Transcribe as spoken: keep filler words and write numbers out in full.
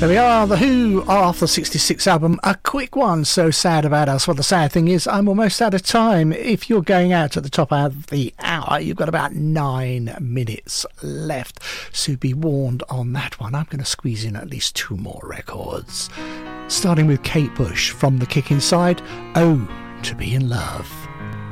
There we are, The Who off the sixty-six album. A quick one, So Sad About Us. Well, the sad thing is I'm almost out of time. If you're going out at the top of the hour, you've got about nine minutes left. So be warned on that one. I'm going to squeeze in at least two more records. Starting with Kate Bush from The Kick Inside, Oh, To Be In Love.